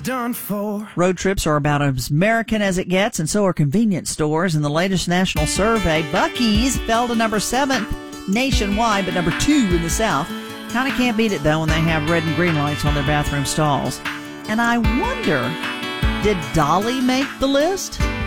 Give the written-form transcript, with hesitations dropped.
Done for. Road trips are about as American as it gets, and so are convenience stores. In the latest national survey, Buc-ee's fell to number 7th nationwide, but number 2 in the South. Kind of can't beat it, though, when they have red and green lights on their bathroom stalls. And I wonder, did Dolly make the list?